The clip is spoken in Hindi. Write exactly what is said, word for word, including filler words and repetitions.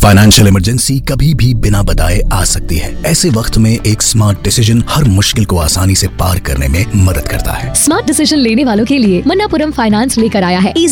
फाइनेंशियल इमरजेंसी कभी भी बिना बताए आ सकती है। ऐसे वक्त में एक स्मार्ट डिसीजन हर मुश्किल को आसानी से पार करने में मदद करता है। स्मार्ट डिसीजन लेने वालों के लिए मन्नापुरम फाइनेंस लेकर आया है